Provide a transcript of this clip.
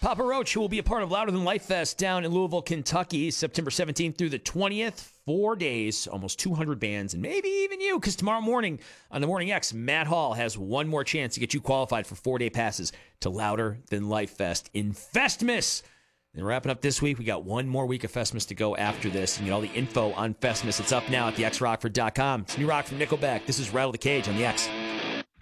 Papa Roach, who will be a part of Louder Than Life Fest down in Louisville, Kentucky, September 17th through the 20th. 4 days, almost 200 bands, and maybe even you, because tomorrow morning on the Morning X, Matt Hall has one more chance to get you qualified for 4-day passes to Louder Than Life Fest in Festmas. And wrapping up this week, we got one more week of Festmas to go after this. And get all the info on Festmas. It's up now at thexrockford.com. It's new rock from Nickelback. This is Rattle the Cage on the X.